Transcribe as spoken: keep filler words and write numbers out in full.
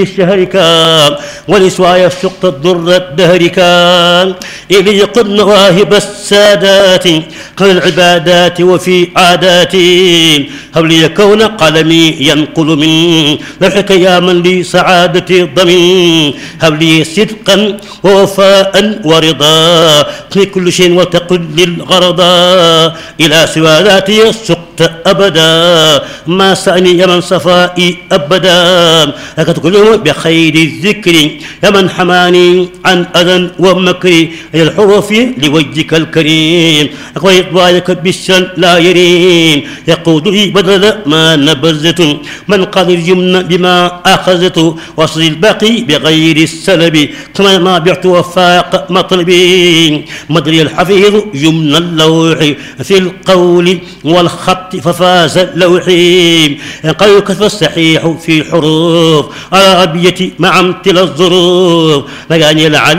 شهرك ولسواي الشق الضر الدهرك إلي قد مواهب السادات قل العبادات وفي عاداتي هب لي كون قلمي ينقل من لوحك يا من لي سعادتي ضمين هب لي صدقا ووفاء ورضا في كل شيء وتقل للغرضا إلى سوى ذاتي السقط أبدا ما سأني يا من صفائي أبدا لك تقول بخير الذكر يا من حماني عن أذى ومكر إلى الحروف لوجهك الكريم أقوى إطباعك بالشن لا يرين يقود لي بدل ما نبذت من قال الجمن بما أخذت وصل الباقي بغير السلب كما ما بعت وفاق مطلبي مدري الحفيظ جمن اللوح في القول والخط ففاز اللوحي قال كتب الصحيح في حروف على أبيتي مع امتلا الظروف مجاني العلي